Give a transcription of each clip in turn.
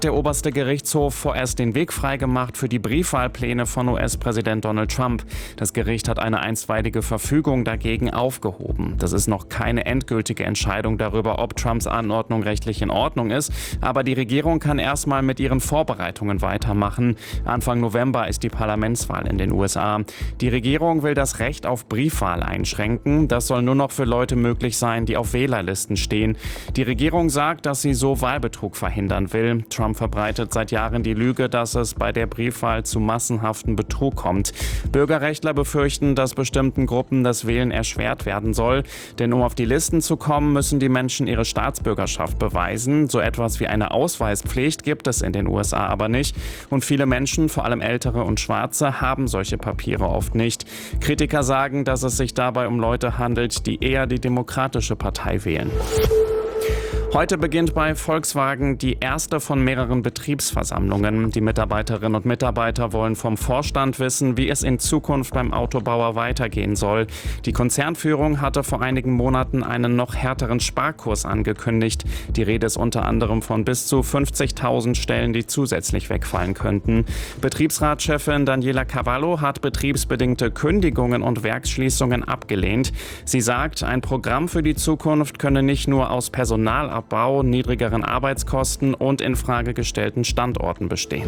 Der oberste Gerichtshof vorerst den Weg freigemacht für die Briefwahlpläne von US-Präsident Donald Trump. Das Gericht hat eine einstweilige Verfügung dagegen aufgehoben. Das ist noch keine endgültige Entscheidung darüber, ob Trumps Anordnung rechtlich in Ordnung ist. Aber die Regierung kann erstmal mit ihren Vorbereitungen weitermachen. Anfang November ist die Parlamentswahl in den USA. Die Regierung will das Recht auf Briefwahl einschränken. Das soll nur noch für Leute möglich sein, die auf Wählerlisten stehen. Die Regierung sagt, dass sie so Wahlbetrug verhindern will. Trump verbreitet seit Jahren die Lüge, dass es bei der Briefwahl zu massenhaftem Betrug kommt. Bürgerrechtler befürchten, dass bestimmten Gruppen das Wählen erschwert werden soll. Denn um auf die Listen zu kommen, müssen die Menschen ihre Staatsbürgerschaft beweisen. So etwas wie eine Ausweispflicht gibt es in den USA aber nicht. Und viele Menschen, vor allem Ältere und Schwarze, haben solche Papiere oft nicht. Kritiker sagen, dass es sich dabei um Leute handelt, die eher die Demokratische Partei wählen. Heute beginnt bei Volkswagen die erste von mehreren Betriebsversammlungen. Die Mitarbeiterinnen und Mitarbeiter wollen vom Vorstand wissen, wie es in Zukunft beim Autobauer weitergehen soll. Die Konzernführung hatte vor einigen Monaten einen noch härteren Sparkurs angekündigt. Die Rede ist unter anderem von bis zu 50.000 Stellen, die zusätzlich wegfallen könnten. Betriebsratschefin Daniela Cavallo hat betriebsbedingte Kündigungen und Werksschließungen abgelehnt. Sie sagt, ein Programm für die Zukunft könne nicht nur aus Personalabbau, niedrigeren Arbeitskosten und in Frage gestellten Standorten bestehen.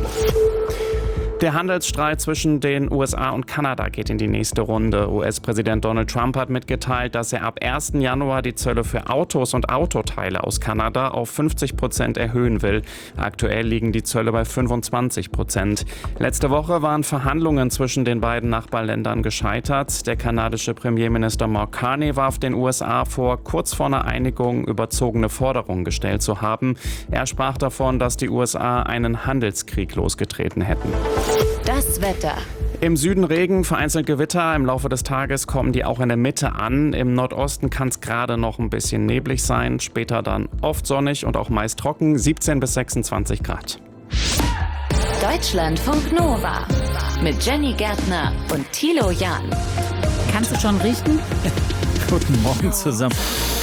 Der Handelsstreit zwischen den USA und Kanada geht in die nächste Runde. US-Präsident Donald Trump hat mitgeteilt, dass er ab 1. Januar die Zölle für Autos und Autoteile aus Kanada auf 50% erhöhen will. Aktuell liegen die Zölle bei 25%. Letzte Woche waren Verhandlungen zwischen den beiden Nachbarländern gescheitert. Der kanadische Premierminister Mark Carney warf den USA vor, kurz vor einer Einigung überzogene Forderungen gestellt zu haben. Er sprach davon, dass die USA einen Handelskrieg losgetreten hätten. Das Wetter. Im Süden Regen, vereinzelt Gewitter. Im Laufe des Tages kommen die auch in der Mitte an. Im Nordosten kann es gerade noch ein bisschen neblig sein. Später dann oft sonnig und auch meist trocken. 17 bis 26 Grad. Deutschlandfunk Nova. Mit Jenny Gärtner und Thilo Jahn. Kannst du schon riechen? Guten Morgen zusammen.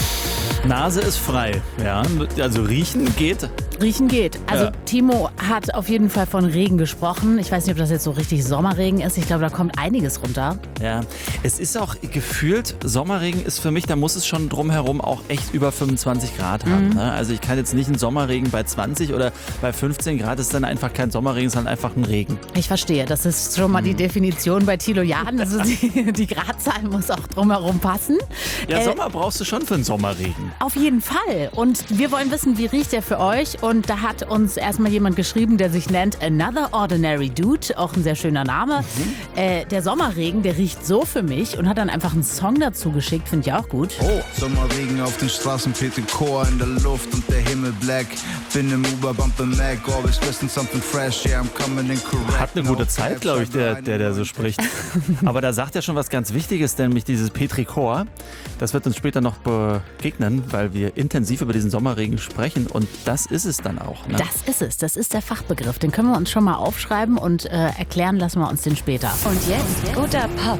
Nase ist frei, ja. Also riechen geht. Riechen geht. Also Ja. Timo hat auf jeden Fall von Regen gesprochen. Ich weiß nicht, ob das jetzt so richtig Sommerregen ist. Ich glaube, da kommt einiges runter. Ja, es ist auch gefühlt, Sommerregen ist für mich, da muss es schon drumherum auch echt über 25 Grad haben. Ne? Also ich kann jetzt nicht einen Sommerregen bei 20 oder bei 15 Grad, ist dann einfach kein Sommerregen, sondern einfach ein Regen. Ich verstehe. Das ist schon mal die Definition bei Thilo Jahn. Also die Gradzahl muss auch drumherum passen. Ja, Sommer brauchst du schon für einen Sommerregen. Auf jeden Fall. Und wir wollen wissen, wie riecht der für euch? Und da hat uns erstmal jemand geschrieben, der sich nennt Another Ordinary Dude. Auch ein sehr schöner Name. Der Sommerregen, der riecht so für mich und hat dann einfach einen Song dazu geschickt. Finde ich auch gut. Oh, Sommerregen auf den Straßen, Petrichor in der Luft und der Himmel black. Bin im Uber, bump im Mac, always listen something fresh, yeah, I'm coming in correct. Hat eine gute Zeit, glaube ich, der so spricht. Aber da sagt er schon was ganz Wichtiges, nämlich dieses Petrichor. Das wird uns später noch begegnen, weil wir intensiv über diesen Sommerregen sprechen. Und das ist es dann auch. Ne? Das ist es. Das ist der Fachbegriff. Den können wir uns schon mal aufschreiben und erklären lassen wir uns den später. Und jetzt guter Pop.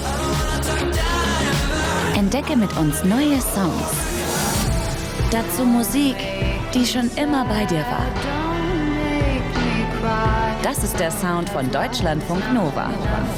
Entdecke mit uns neue Songs. Dazu Musik, die schon immer bei dir war. Das ist der Sound von Deutschlandfunk Nova.